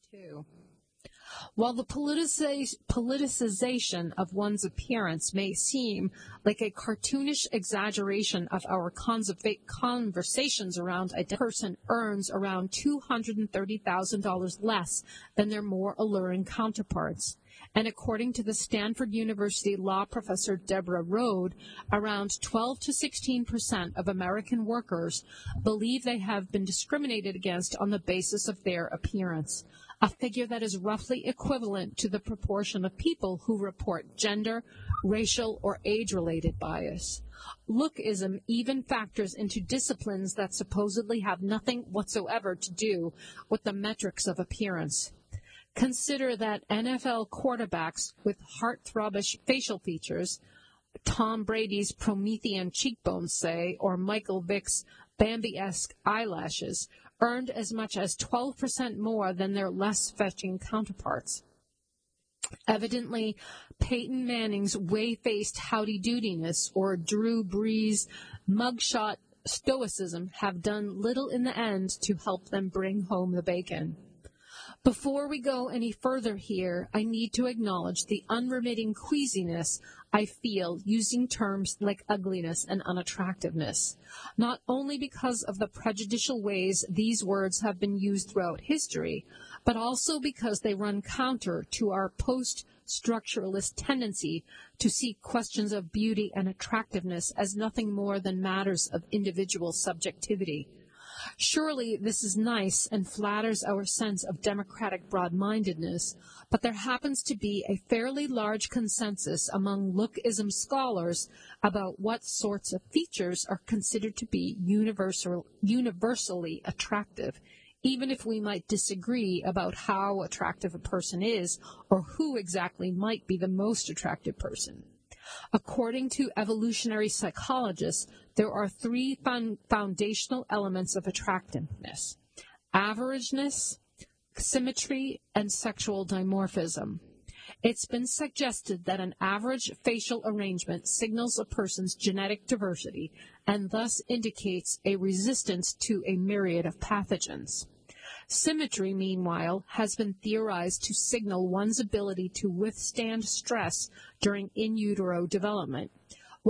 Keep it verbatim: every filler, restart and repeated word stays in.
Two. While the politici- politicization of one's appearance may seem like a cartoonish exaggeration of our conserva- conversations around a person earns around two hundred thirty thousand dollars less than their more alluring counterparts. And according to the Stanford University law professor Deborah Rode, around twelve to sixteen percent of American workers believe they have been discriminated against on the basis of their appearance, a figure that is roughly equivalent to the proportion of people who report gender, racial, or age-related bias. Lookism even factors into disciplines that supposedly have nothing whatsoever to do with the metrics of appearance. Consider that N F L quarterbacks with heart-throbbish facial features, Tom Brady's Promethean cheekbones, say, or Michael Vick's Bambi-esque eyelashes, earned as much as twelve percent more than their less fetching counterparts. Evidently, Peyton Manning's whey-faced howdy-doodiness or Drew Brees' mugshot stoicism have done little in the end to help them bring home the bacon. Before we go any further here, I need to acknowledge the unremitting queasiness I feel using terms like ugliness and unattractiveness, not only because of the prejudicial ways these words have been used throughout history, but also because they run counter to our post-structuralist tendency to see questions of beauty and attractiveness as nothing more than matters of individual subjectivity. Surely this is nice and flatters our sense of democratic broad-mindedness, but there happens to be a fairly large consensus among lookism scholars about what sorts of features are considered to be universal, universally attractive, even if we might disagree about how attractive a person is or who exactly might be the most attractive person. According to evolutionary psychologists, there are three fun- foundational elements of attractiveness: averageness, symmetry, and sexual dimorphism. It's been suggested that an average facial arrangement signals a person's genetic diversity and thus indicates a resistance to a myriad of pathogens. Symmetry, meanwhile, has been theorized to signal one's ability to withstand stress during in utero development,